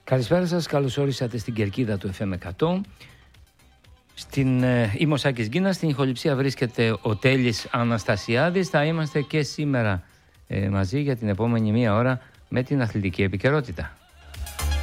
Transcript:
Καλησπέρα σας, καλώς όρισατε στην κερκίδα του FM 100. Είμαι ο Σάκης Γκίνας, στην ηχοληψία βρίσκεται ο Τέλης Αναστασιάδης. Θα είμαστε και σήμερα μαζί για την επόμενη μία ώρα με την αθλητική επικαιρότητα.